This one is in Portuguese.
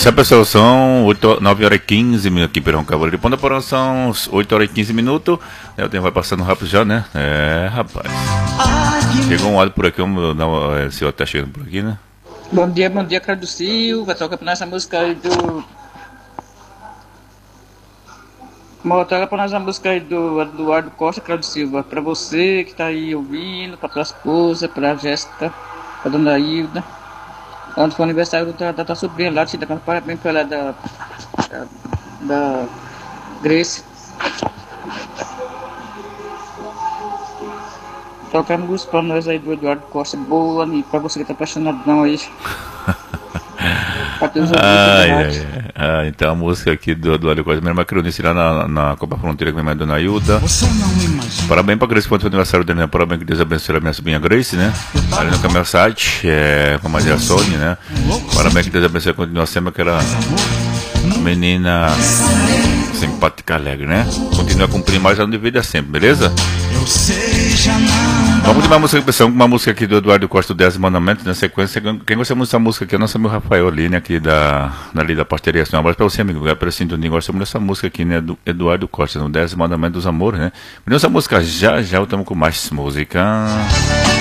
Já pessoal, são 9 horas e 15 minutos aqui em Pirão Cavaleiro de Ponta Porã, são 8 horas e 15 minutos. O tempo vai passando rápido já, né? É, rapaz. Chegou um áudio por aqui, vamos dar uma, se o tá chegando por aqui, né? Bom dia, cara do Silva. Toca pra nós essa música aí do. Toca pra nós a música aí do Eduardo Costa, cara do Silva. Pra você que tá aí ouvindo, pra tua esposa, pra Jéssica, pra dona Hilda. Ontem foi o aniversário da tua sobrinha lá, te dando parabéns pra ela da Grace. Toca a música pra nós aí do Eduardo Costa, boa, e pra você que tá apaixonadão aí. Pra teus ouvintes então a música aqui do Eduardo Costa, minha irmã Cronice lá na Copa Fronteira com a minha irmã Dona Hilda. Parabéns pra Grace, quanto foi o aniversário dele, né? Parabéns, que Deus abençoe a minha sobrinha Grace, né? Ali no Caminho Site, com a Maria Sônia, né? Parabéns, que Deus abençoe, continua sempre aquela menina simpática, alegre, né? Continua cumprindo mais anos de vida sempre, beleza? Vamos de uma música, pessoal, uma música aqui do Eduardo Costa, do 10 Mandamentos, na sequência. Quem gosta muito dessa música aqui é o nosso amigo Rafael ali, né? Aqui ali da parceria. Um abraço pra você, amigo. Pela sintonia, gosta muito dessa música aqui, né? Do Eduardo Costa, no 10 Mandamentos dos Amores, né? Essa música já estamos com mais música.